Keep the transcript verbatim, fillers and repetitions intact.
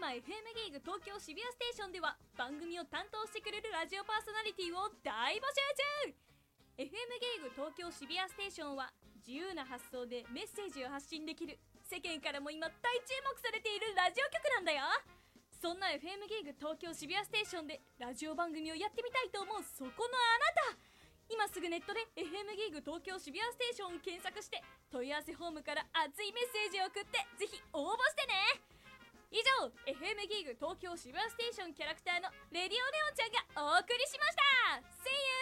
マ エフエム ギーグ東京渋谷ステーションでは番組を担当してくれるラジオパーソナリティを大募集中。 エフエム ギーグ東京渋谷ステーションは自由な発想でメッセージを発信できる、世間からも今大注目されているラジオ局なんだよ。そんな エフエム ギーグ東京渋谷ステーションでラジオ番組をやってみたいと思うそこのあなた、今すぐネットで エフエム ギーグ東京渋谷ステーションを検索して問い合わせフォームから熱いメッセージを送ってぜひ応募してね。以上 エフエム ギーグ東京渋谷ステーションキャラクターのレディオネオンちゃんがお送りしました。 See you!